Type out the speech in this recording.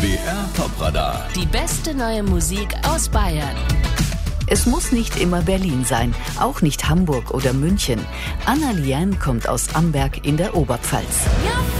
BR Top-Radar. Die beste neue Musik aus Bayern. Es muss nicht immer Berlin sein, auch nicht Hamburg oder München. Anna Liane kommt aus Amberg in der Oberpfalz. Ja.